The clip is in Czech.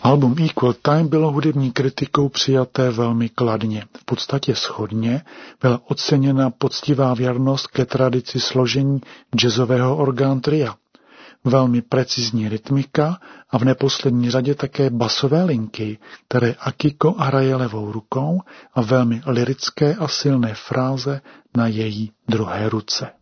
Album Equal Time bylo hudební kritikou přijaté velmi kladně. V podstatě shodně byla oceněna poctivá věrnost ke tradici složení jazzového orgán tria. Velmi precizní rytmika a v neposlední řadě také basové linky, které Akiko hraje levou rukou a velmi lyrické a silné fráze na její druhé ruce.